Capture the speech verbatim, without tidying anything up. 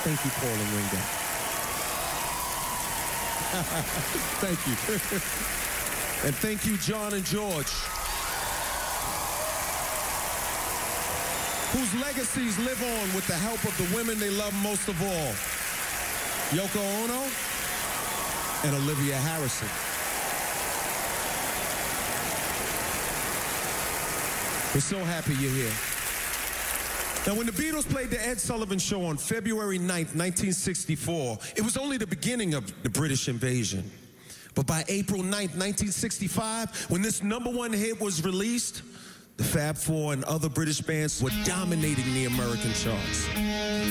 Thank you, Paul and Ringo. Thank you. And thank you, John and George, whose legacies live on with the help of the women they love most of all, Yoko Ono and Olivia Harrison. We're so happy you're here. Now, when the Beatles played the Ed Sullivan Show on February ninth, nineteen sixty-four, it was only the beginning of the British invasion. But by April ninth, nineteen sixty-five, when this number one hit was released, the Fab Four and other British bands were dominating the American charts.